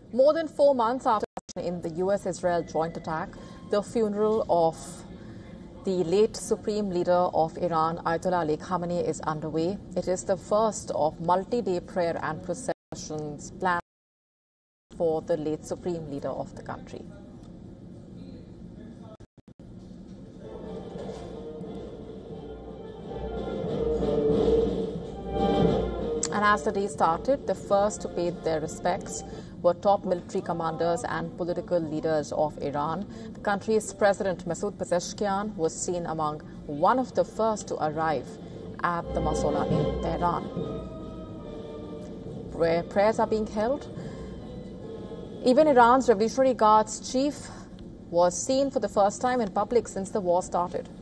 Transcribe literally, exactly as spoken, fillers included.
More than four months after in the U S Israel joint attack, the funeral of the late Supreme Leader of Iran, Ayatollah Ali Khamenei, is underway. It is the first of multi-day prayer and processions planned for the late Supreme Leader of the country. And as the day started, the first to pay their respects were top military commanders and political leaders of Iran. The country's President Masoud Pezeshkian was seen among one of the first to arrive at the Mausolea in Tehran, where prayers are being held. Even Iran's Revolutionary Guard's chief was seen for the first time in public since the war started.